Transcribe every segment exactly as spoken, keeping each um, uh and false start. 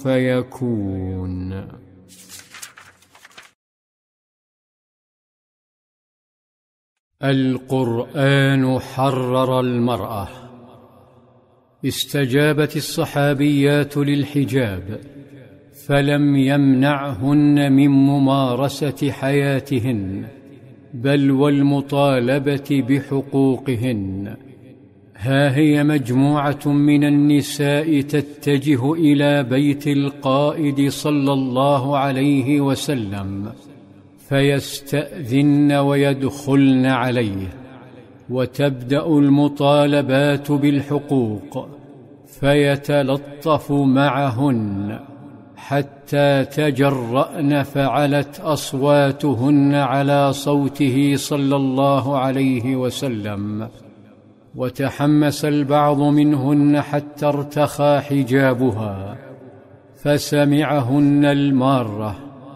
فيكون. القرآن حرر المرأة. استجابت الصحابيات للحجاب، فلم يمنعهن من ممارسة حياتهن، بل والمطالبة بحقوقهن. ها هي مجموعة من النساء تتجه إلى بيت القائد صلى الله عليه وسلم، فيستأذن ويدخلن عليه، وتبدأ المطالبات بالحقوق، فيتلطف معهن حتى تجرأن، فعلت أصواتهن على صوته صلى الله عليه وسلم، وتحمس البعض منهن حتى ارتخى حجابها، فسمعهن المارة،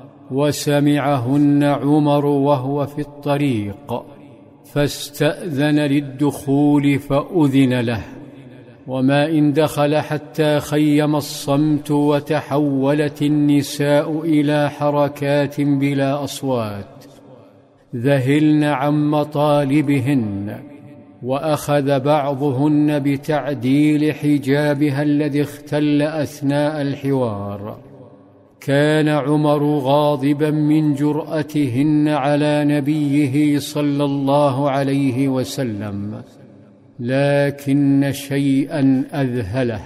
وسمعهن عمر وهو في الطريق، فاستأذن للدخول فأذن له. وما إن دخل حتى خيم الصمت، وتحولت النساء إلى حركات بلا أصوات، ذهلن عن مطالبهن، وأخذ بعضهن بتعديل حجابها الذي اختل أثناء الحوار. كان عمر غاضبا من جرأتهن على نبيه صلى الله عليه وسلم، لكن شيئا أذهله.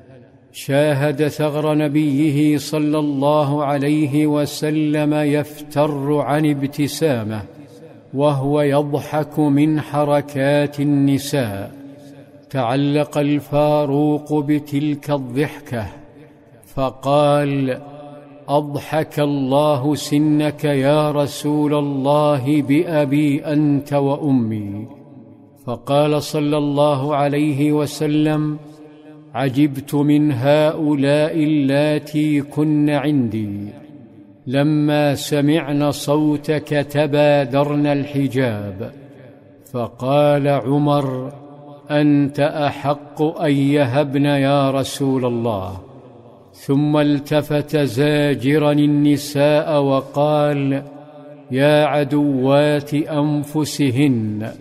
شاهد ثغر نبيه صلى الله عليه وسلم يفتر عن ابتسامه، وهو يضحك من حركات النساء. تعلق الفاروق بتلك الضحكة فقال: أضحك الله سنك يا رسول الله بأبي أنت وأمي. فقال صلى الله عليه وسلم: عجبت من هؤلاء اللاتي كن عندي، لما سمعن صوتك تبادرن الحجاب. فقال عمر: أنت أحق أن يهبن يا رسول الله. ثم التفت زاجرا النساء وقال: يا عدوات أنفسهن،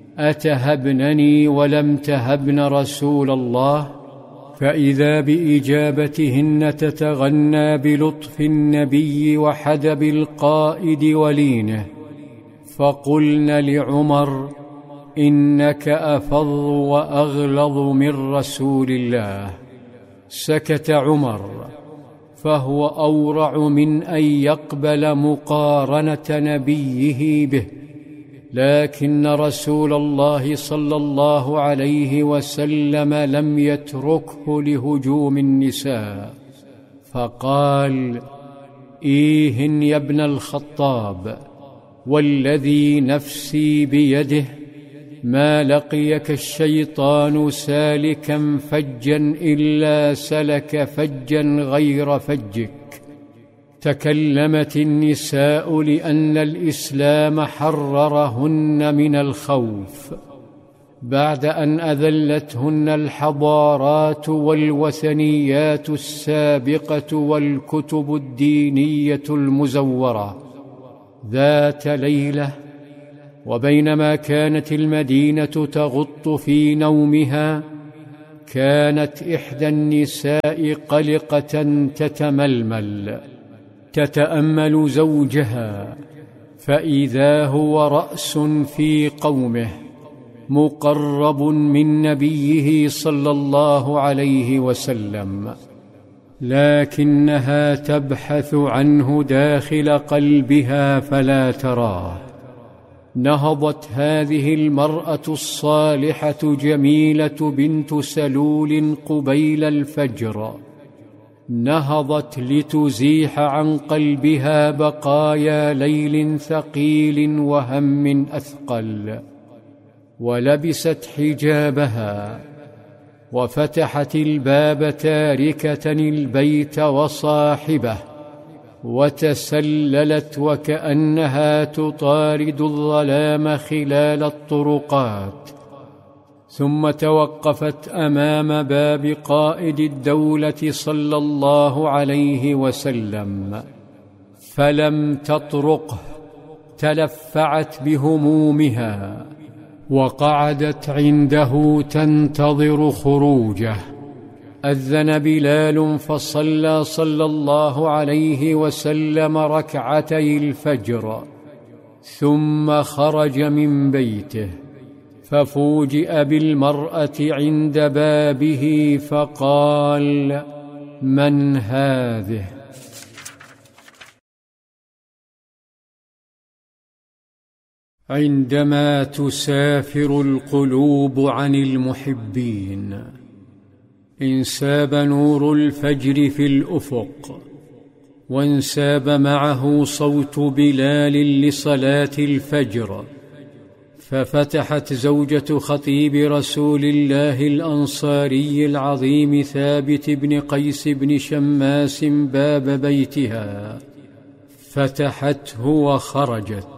أتهبنني ولم تهبن رسول الله؟ فإذا بإجابتهن تتغنى بلطف النبي وحدب القائد ولينه، فقلن لعمر: إنك أفظ وأغلظ من رسول الله. سكت عمر، فهو أورع من أن يقبل مقارنة نبيه به، لكن رسول الله صلى الله عليه وسلم لم يتركه لهجوم النساء، فقال: إيه يا ابن الخطاب، والذي نفسي بيده ما لقيك الشيطان سالكا فجا إلا سلك فجا غير فجك. تكلمت النساء لأن الإسلام حررهن من الخوف، بعد أن أذلتهن الحضارات والوثنيات السابقة والكتب الدينية المزورة. ذات ليلة، وبينما كانت المدينة تغط في نومها، كانت إحدى النساء قلقة تتململ تتأمل زوجها، فإذا هو رأس في قومه مقرب من نبيه صلى الله عليه وسلم، لكنها تبحث عنه داخل قلبها فلا تراه. نهضت هذه المرأة الصالحة جميلة بنت سلول قبيل الفجر، نهضت لتزيح عن قلبها بقايا ليل ثقيل وهم أثقل، ولبست حجابها وفتحت الباب تاركة البيت وصاحبه، وتسللت وكأنها تطارد الظلام خلال الطرقات، ثم توقفت أمام باب قائد الدولة صلى الله عليه وسلم فلم تطرقه، تلفعت بهمومها وقعدت عنده تنتظر خروجه. أذن بلال فصلى صلى الله عليه وسلم ركعتي الفجر، ثم خرج من بيته، ففوجئ بالمرأة عند بابه فقال: من هذه؟ عندما تسافر القلوب عن المحبين انساب نور الفجر في الأفق، وانساب معه صوت بلال لصلاة الفجر، ففتحت زوجة خطيب رسول الله الأنصاري العظيم ثابت بن قيس بن شماس باب بيتها، فتحته وخرجت.